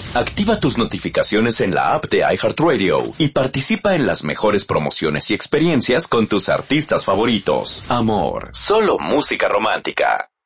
Activa tus notificaciones en la app de iHeartRadio y participa en las mejores promociones y experiencias con tus artistas favoritos. Amor, solo música romántica.